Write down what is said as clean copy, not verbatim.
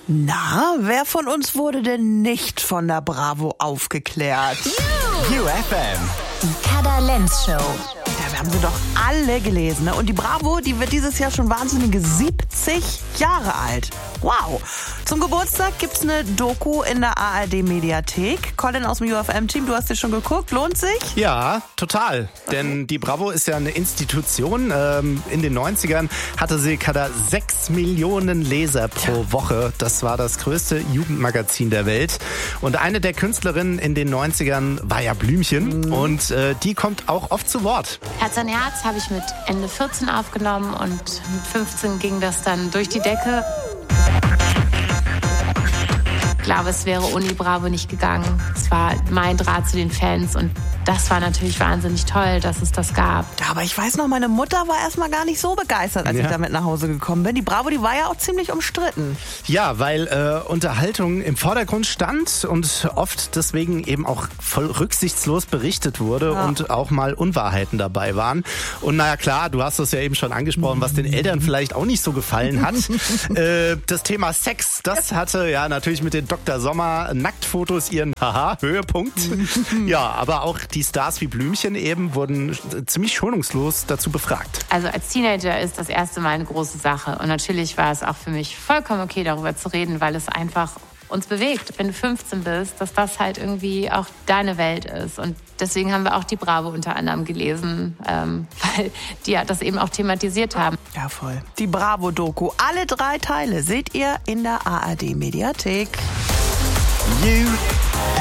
Na, wer von uns wurde denn nicht von der Bravo aufgeklärt? UFM. Die Kada Lenz Show. Ja, wir haben sie doch alle gelesen. Ne? Und die Bravo, die wird dieses Jahr schon wahnsinnige 70 Jahre alt. Wow. Zum Geburtstag gibt's eine Doku in der ARD-Mediathek. Colin aus dem UFM-Team, du hast dir schon geguckt. Lohnt sich? Ja, total. Denn die Bravo ist ja eine Institution. In den 90ern hatte sie Kada 6 Millionen Leser pro Woche. Das war das größte Jugendmagazin der Welt. Und eine der Künstlerinnen in den 90ern war ja Blümchen. Und die kommt auch oft zu Wort. Herz an Herz habe ich mit Ende 14 aufgenommen und mit 15 ging das dann durch die Decke. Ich glaube, es wäre ohne Bravo nicht gegangen. Es war mein Draht zu den Fans und das war natürlich wahnsinnig toll, dass es das gab. Ja, aber ich weiß noch, meine Mutter war erstmal gar nicht so begeistert, als ich damit nach Hause gekommen bin. Die Bravo, die war ja auch ziemlich umstritten. Ja, weil Unterhaltung im Vordergrund stand und oft deswegen eben auch voll rücksichtslos berichtet wurde und auch mal Unwahrheiten dabei waren. Und naja klar, du hast es ja eben schon angesprochen, was den Eltern vielleicht auch nicht so gefallen hat. Das Thema Sex, das hatte ja natürlich mit den Dr. Sommer Nacktfotos ihren Höhepunkt. Ja, aber auch die Stars wie Blümchen eben wurden ziemlich schonungslos dazu befragt. Also als Teenager ist das erste Mal eine große Sache. Und natürlich war es auch für mich vollkommen okay, darüber zu reden, weil es einfach uns bewegt, wenn du 15 bist, dass das halt irgendwie auch deine Welt ist. Und deswegen haben wir auch die Bravo unter anderem gelesen, weil die ja das eben auch thematisiert haben. Ja, voll. Die Bravo-Doku. Alle 3 Teile seht ihr in der ARD-Mediathek. UFM.